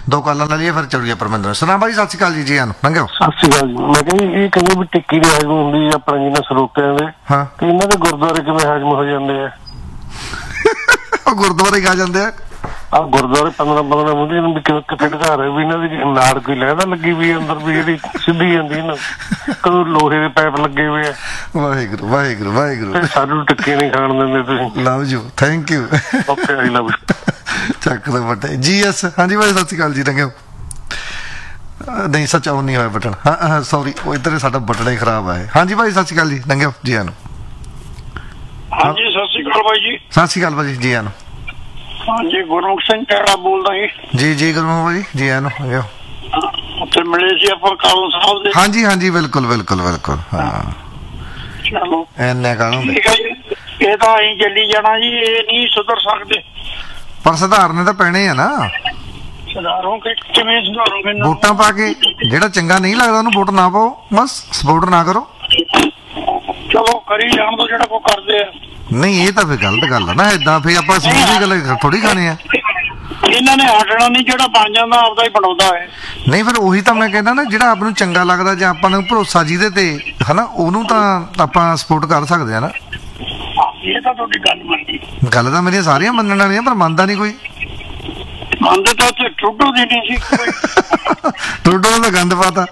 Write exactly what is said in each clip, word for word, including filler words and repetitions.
ਦੋ ਕਾਲਾਂ ਲੈ ਲਈਏ ਫਿਰ ਚੱਲੀਏ ਪਰਮਿੰਦਰ। ਸੁਣਾ ਬਾਈ ਸਤਿ ਸ਼੍ਰੀ ਅਕਾਲ ਜੀ, ਜੀ ਆਨ ਲੰਘਿਓ। ਸਤਿ ਸ਼੍ਰੀ ਅਕਾਲ ਜੀ। ਮੈਂ ਕਿਹਾ ਇਹ ਕਹਿੰਦੇ ਵੀ ਟਿੱਕੀ ਦੀ ਹਜਮ ਹੁੰਦੀ ਆ ਆਪਣੇ ਜਿਹਨਾਂ ਸਰੋਤਿਆਂ ਦੇ, ਹਾਂ, ਤੇ ਇਹਨਾਂ ਦੇ ਗੁਰਦੁਆਰੇ ਕਿਵੇਂ ਹਜਮ ਹੋ ਜਾਂਦੇ ਆ? ਉਹ ਗੁਰਦੁਆਰੇ ਗਾ ਜਾਂਦੇ ਆ ਆ ਗੁਰਦੁਆਰੇ ਪੰਦਰਾਂ ਪੰਦਰਾਂ ਮੁੰਡੇ ਨੂੰ ਵੀ ਕਿੱਥੇ ਢਕਾ ਰਹੇ ਵੀ ਇਹਨਾਂ ਦੀ ਨਾੜ ਕੋਈ ਲਹਿਦਾ ਲੱਗੀ ਵੀ ਅੰਦਰ ਵੀ ਜਿਹੜੀ ਸਿੱਧੀ ਜਾਂਦੀ ਨਾ, ਕਦੋਂ ਲੋਹੇ ਦੇ ਪਾਈਪ ਲੱਗੇ ਹੋਏ ਆ। ਵਾਹਿਗੁਰੂ ਵਾਹਿਗੁਰੂ ਵਾਹਿਗੁਰੂ। ਸਾਨੂੰ ਟਿੱਕੇ ਨਹੀਂ ਖਾਣ ਦਿੰਦੇ ਤੁਸੀਂ। Love you, thank you. Okay, I love you. ਚੱਕ ਦੇ ਬਟੇ ਜੀ ਐਸ। ਹਾਂਜੀ ਭਾਈ ਸਤਿ ਸ਼੍ਰੀ ਅਕਾਲ ਜੀ, ਲੰਘਿਓ। ਨਹੀਂ ਸੱਚ ਆਨ ਨਹੀਂ ਹੋਇਆ ਬਟਨ। ਹਾਂ ਹਾਂ ਸੌਰੀ, ਉਹ ਇੱਧਰ ਸਾਡਾ ਬਟਨ ਹੀ ਖਰਾਬ ਹੈ। ਹਾਂਜੀ ਭਾਈ ਸਤਿ ਸ਼੍ਰੀ ਅਕਾਲ ਜੀ, ਲੰਘਿਓ ਜੀ ਆਨ। ਹਾਂਜੀ ਸਤਿ ਸ਼੍ਰੀ ਅਕਾਲ ਬਾਈ ਜੀ। ਸਤਿ ਸ਼੍ਰੀ ਅਕਾਲ ਭਾਜੀ, ਜੀ ਆਨ। ਹਾਂਜੀ ਗੁਰਮੁਖ ਸਿੰਘ ਟੈੜਾ ਬੋਲਦਾ ਜੀ। ਜੀ ਜੀ ਗੁਰਮੁਖ ਭਾਜੀ, ਜੀ ਆਨ। ਉੱਥੇ ਮਿਲੇ ਸੀ ਆਪਾਂ ਕਾਲੂ ਸਾਹਿਬ ਦੇ। ਹਾਂਜੀ ਹਾਂਜੀ ਬਿਲਕੁਲ ਬਿਲਕੁਲ ਬਿਲਕੁਲ। ਹਾਂ ਚਲੋ ਐਨੇ ਕਾਲ ਹੁੰਦੇ ਠੀਕ ਹੈ ਜੀ। ਇਹ ਤਾਂ ਅਸੀਂ ਚੱਲੀ ਜਾਣਾ ਜੀ, ਇਹ ਨਹੀਂ ਸੁਧਰ ਸਕਦੇ। ਪਰ ਸੁਧਾਰਨੇ ਤਾਂ ਪੈਣੇ ਆ ਨਾ। ਸੁਧਾਰੋ ਕਿ ਕਿਵੇਂ ਸੁਧਾਰੋਗੇ? ਵੋਟਾਂ ਪਾ ਕੇ। ਜਿਹੜਾ ਚੰਗਾ ਨਹੀਂ ਲੱਗਦਾ ਉਹਨੂੰ ਵੋਟ ਨਾ ਪਾਓ, ਬਸ ਸਪੋਰਟ ਨਾ ਕਰੋ। ਚਲੋ ਕਰੀ ਜਾਣ ਦੋ ਜਿਹੜਾ ਕੋ ਕਰਦੇ ਆ। ਨਹੀਂ ਇਹ ਤਾਂ ਫਿਰ ਗਲਤ ਗੱਲ ਆ ਨਾ। ਏਦਾਂ ਫਿਰ ਆਪਾਂ ਸਿੱਧੀ ਗੱਲ ਥੋੜੀ ਖਾਣੇ ਆ। ਇਹਨਾਂ ਨੇ ਹਟਣਾ ਨਹੀਂ, ਜਿਹੜਾ ਬਣ ਜਾਂਦਾ ਆਪਦਾ ਹੀ ਬਣਾਉਂਦਾ ਹੈ। ਨਹੀਂ ਫਿਰ ਉਹੀ ਤਾਂ ਮੈਂ ਕਹਿੰਦਾ ਨਾ, ਜਿਹੜਾ ਆਪ ਨੂੰ ਚੰਗਾ ਲੱਗਦਾ ਜਾਂ ਆਪਾਂ ਨੂੰ ਭਰੋਸਾ ਜਿਹਦੇ ਤੇ ਹਨਾ, ਉਹਨੂੰ ਤਾਂ ਆਪਾਂ ਸਪੋਰਟ ਕਰ ਸਕਦੇ ਆ ਨਾ। ਇਹ ਤਾਂ ਤੁਹਾਡੀ ਗੱਲ ਮੰਨੀ। ਗੱਲ ਤਾਂ ਮੇਰੀਆਂ ਸਾਰੀਆਂ ਮੰਨਣ ਵਾਲੀਆਂ, ਪਰ ਮੰਨਦਾ ਨਹੀਂ ਕੋਈ। ਮੰਨਦੇ ਤਾਂ ਉੱਥੇ ਟੁੱਟੂ ਦੀ ਨਹੀਂ ਸੀ ਕੋਈ। ਟੁੱਟੂ ਨੇ ਤਾਂ ਗੰਦ ਪਾਤਾ।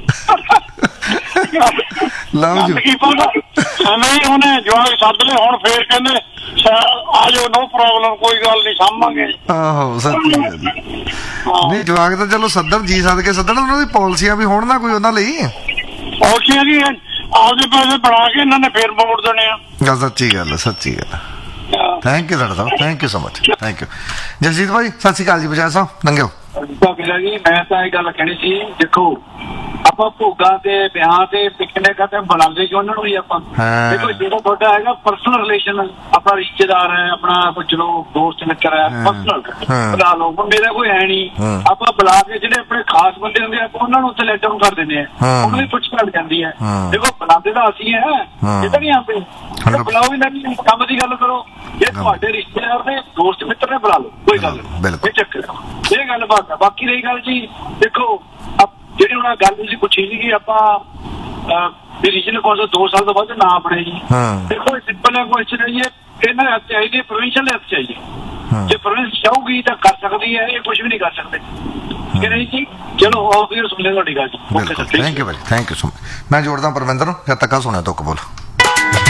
ਲਓ ਜੀ ਕੀ ਪਾਉਂਦਾ ਨਹੀਂ, ਉਹਨੇ ਜਵਾਕ ਸੱਦ ਲਏ, ਹੁਣ ਫੇਰ ਕਹਿੰਦੇ ਆ ਜਾਓ, ਨੋ ਪ੍ਰੋਬਲਮ, ਕੋਈ ਗੱਲ ਨਹੀਂ, ਸਾਂਭਾਂਗੇ। ਆਹੋ ਸੱਚੀ ਗੱਲ। ਨਹੀਂ ਜਵਾਕ ਤਾਂ ਚਲੋ ਸੱਦਣ, ਜੀ ਸੱਦ ਕੇ ਸੱਦਣ, ਉਹਨਾਂ ਦੀ ਪਾਲਿਸੀਆਂ ਵੀ ਹੋਣ ਨਾ ਕੋਈ ਉਹਨਾਂ ਲਈ। ਪਾਲਿਸੀਆਂ ਕੀ ਆਪਦੇ ਪੈਸੇ ਬਣਾ ਕੇ ਇਹਨਾਂ ਨੇ ਫੇਰ ਮੋੜ ਦੇਣੇ ਆ। ਗੱਲ ਸੱਚੀ ਗੱਲ, ਸੱਚੀ ਗੱਲ। ਥੈਂਕ ਯੂ ਸਾਡਾ ਸਾਹਿਬ, thank you so much, thank you. Jasjit ਭਾਈ ਸਤਿ ਸ਼੍ਰੀ ਅਕਾਲ ਜੀ, ਬਜਾਜ ਸਾਹਿਬ ਲੰਘਿਓ। ਜੀ ਮੈਂ ਤਾਂ ਇਹ ਗੱਲ ਕਹਿਣੀ ਸੀ, ਦੇਖੋ ਆਪਾਂ ਭੋਗਾਂ ਤੇ ਵਿਆਹਾਂ ਤੇ ਪਿਕਨਿਕ ਤੇ ਬੁਲਾਉਂਦੇ ਕਿ ਉਹਨਾਂ ਨੂੰ ਵੀ ਆਪਾਂ। ਦੇਖੋ ਜਿਹੜਾ ਤੁਹਾਡਾ ਹੈਗਾ ਪਰਸਨਲ ਰਿਲੇਸ਼ਨ, ਆਪਣਾ ਰਿਸ਼ਤੇਦਾਰ ਹੈ, ਆਪਣਾ ਕੋਈ ਚਲੋ ਦੋਸਤ ਮਿੱਤਰ ਹੈ, ਪਰਸਨਲ ਬੁਲਾ ਲਓ। ਮੁੰਡੇ ਦਾ ਕੋਈ ਹੈ ਨਹੀਂ, ਆਪਾਂ ਬੁਲਾ ਕੇ ਜਿਹੜੇ ਆਪਣੇ ਖਾਸ ਬੰਦੇ ਹੁੰਦੇ ਆ ਉਹਨਾਂ ਨੂੰ ਉੱਥੇ ਲੈਟ ਡਾਊਨ ਕਰ ਦਿੰਦੇ ਆ, ਉਹਨਾਂ ਦੀ ਪੁੱਛ ਪੜ ਜਾਂਦੀ ਹੈ। ਦੇਖੋ ਬੁਲਾਉਂਦੇ ਤਾਂ ਅਸੀਂ ਹੈ, ਇਹ ਤਾਂ ਨਹੀਂ ਆਪੇ ਬੁਲਾਓ ਵੀ ਨਹੀਂ, ਕੰਮ ਦੀ ਗੱਲ ਕਰੋ। ਜੇ ਤੁਹਾਡੇ ਰਿਸ਼ਤੇਦਾਰ ਦੇ ਦੋਸਤ ਮਿੱਤਰ ਨੇ ਬੁਲਾ ਲਓ, ਕੋਈ ਗੱਲ ਨਹੀਂ, ਇਹ ਚੱਕਰ ਇਹ ਗੱਲ ਬਾਤ ਹੈ। ਬਾਕੀ ਰਹੀ ਗੱਲ ਜੀ, ਦੇਖੋ ਜਿਹੜੀ ਹੁਣ ਗੱਲ ਤੁਸੀਂ ਪੁੱਛੀ ਸੀਗੀ ਆਪਾਂ ਰੀਜਨਲ ਕੌਂਸਲ ਦੋ ਸਾਲ ਤੋਂ ਬਾਅਦ ਨਾ ਬਣੇ ਜੀ। ਦੇਖੋ ਸਿੰਪਲ ਹੈ ਕੁਐਸਚਨ ਹੈ ਜੀ, ਇਹਨਾਂ ਦੇ ਹੱਥ ਚਾਹੀਦੀ, ਪ੍ਰੋਵਿੰਸ਼ਲ ਦੇ ਹੱਥ ਚਾਹੀਦੀ। ਜੇ ਪ੍ਰੋਵਿੰਸ ਚਾਹੂਗੀ ਤਾਂ ਕਰ ਸਕਦੀ ਹੈ, ਇਹ ਕੁਝ ਵੀ ਨਹੀਂ ਕਰ ਸਕਦੇ ਕਿ ਨਹੀਂ ਜੀ। ਚਲੋ ਆਓ ਫਿਰ ਸੁਣ ਲੈ ਤੁਹਾਡੀ ਗੱਲ ਜੀ। Okay sir, thank you Bhai, thank you so much. ਮੈਂ ਜੋੜਦਾ ਪਰਵਿੰਦਰ ਨੂੰ, ਜਦ ਤੱਕ ਸੁਣਿਆ ਤੁੱਕ ਬੋਲ।